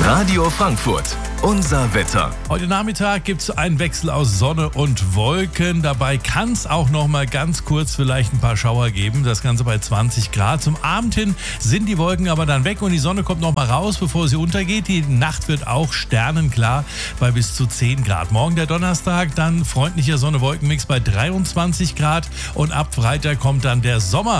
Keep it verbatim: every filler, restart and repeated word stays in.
Radio Frankfurt, unser Wetter. Heute Nachmittag gibt es einen Wechsel aus Sonne und Wolken. Dabei kann es auch noch mal ganz kurz vielleicht ein paar Schauer geben. Das Ganze bei zwanzig Grad. Zum Abend hin sind die Wolken aber dann weg und die Sonne kommt noch mal raus, bevor sie untergeht. Die Nacht wird auch sternenklar bei bis zu zehn Grad. Morgen der Donnerstag, dann freundlicher Sonne-Wolken-Mix bei dreiundzwanzig Grad. Und ab Freitag kommt dann der Sommer.